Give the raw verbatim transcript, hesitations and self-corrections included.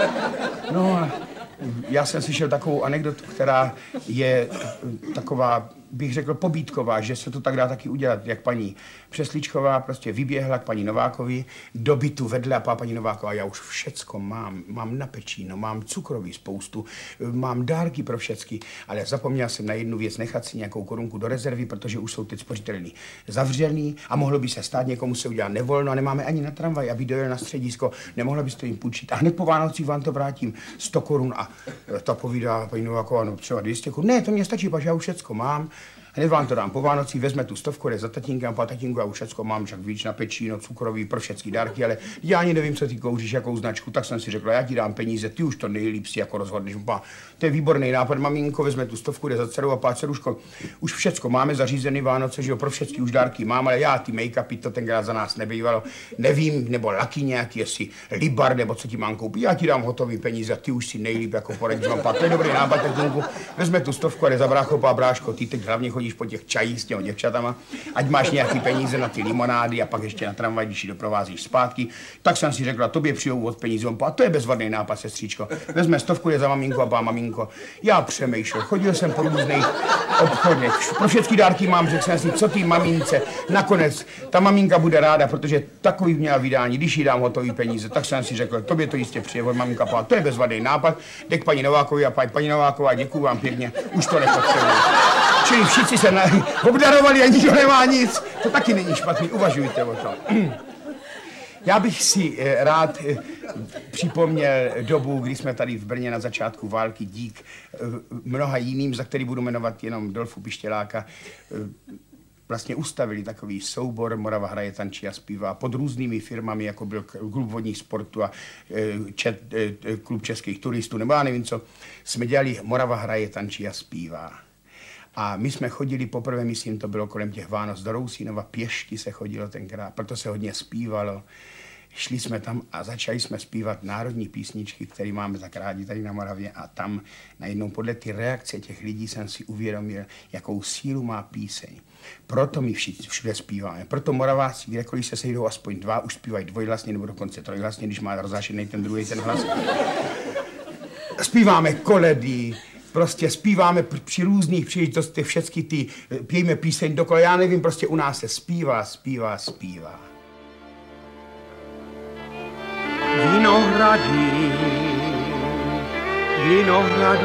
No a já jsem slyšel takovou anekdotu, která je taková, bych řekl, pobídková, že se to tak dá taky udělat, jak paní Přeslíčková prostě vyběhla k paní Novákovi do bytu vedle a paní Nováková, já už všecko mám, mám na pečíno, mám cukroví spoustu, mám dárky pro všecky, ale zapomněl jsem na jednu věc, nechat si nějakou korunku do rezervy, protože už jsou teď spořitelný zavřený a mohlo by se stát, někomu se udělat nevolno a nemáme ani na tramvaj, aby dojel na středisko, nemohla byste jim půjčit a hned po Vánocích vám to vrátím sto korun a ta povídá paní Nováková, no třeba dvě stě korun, ne, to mě stačí, pač já už všecko mám. Hned vám to dám po Vánocích, vezme tu stovku, jde za tatínkem, po tatínku, já už všecko mám, však víc na pečíno, cukroví, pro všechny dárky, ale já ani nevím, co ty kouříš, jakou značku, tak jsem si řekla, já ti dám peníze, ty už to nejlíp si jako rozhodneš. Pa, to je výborný nápad, maminko, vezme tu stovku, jde za dcerou a pá, dceruško, už všecko máme zařízený Vánoce, že jo, pro všechny už dárky mám, ale já ty make-upy, to tenkrát za nás nebývalo, nevím, nebo laky nějaký, jestli libar, nebo co ti mám koupit, já ti dám hotový peníze, ty už si nejlíp jako poradíš, no, pak to je dobrý nápad, tatínku, vezme tu stovku a jde za brácho, pá, bráško, ty teď hlavně chodíš po těch čajích s těmi děvčatama, ať máš nějaký peníze na ty limonády a pak ještě na tramvaj, když ji doprovázíš zpátky. Tak jsem si řekla, tobě přijou od peníze, a to je bezvadný nápad, sestřičko. Vezme stovku, je za maminku a pá, maminko. Já přemýšlel, chodil jsem po různých obchodech, pro všechny dárky mám, řekl jsem si, co ty mamince. Nakonec ta maminka bude ráda, protože takový měla vydání, když jí dám hotový peníze, tak jsem si řekl, tobě to jistě přijde od maminka, pá, to je bezvadný nápad. Jde k paní Novákovi a pá, paní Nováková, děkuju vám pěkně, už to nepotřebuji. Čili všichni se na... obdarovali a nikdo nemá nic. To taky není špatný, uvažujte o tom. Já bych si rád připomněl dobu, kdy jsme tady v Brně na začátku války dík mnoha jiným, za který budu jmenovat jenom Dolfu Pištěláka, vlastně ustavili takový soubor Morava hraje, tančí a zpívá pod různými firmami, jako byl klub vodních sportů a čet, klub českých turistů, nebo já nevím co. Jsme dělali Morava hraje, tančí a zpívá. A my jsme chodili poprvé, myslím, to bylo kolem těch Vánoc do Rousínova, pěšky se chodilo tenkrát, proto se hodně zpívalo. Šli jsme tam a začali jsme zpívat národní písničky, které máme tak rádi tady na Moravě a tam najednou podle ty reakce těch lidí jsem si uvědomil, jakou sílu má píseň. Proto my všichni všude zpíváme. Proto Moraváci, kdekoliv se sejdou aspoň dva, už zpívají dvojhlasně nebo dokonce trojhlasně, když má rozzášený ten druhý ten hlas. Zpíváme koledy, prostě zpíváme při různých příležitostech všechny ty, pijeme píseň dokola, já nevím, prostě u nás se zpívá, zpívá, zpívá. Vinohrady, vinohrady.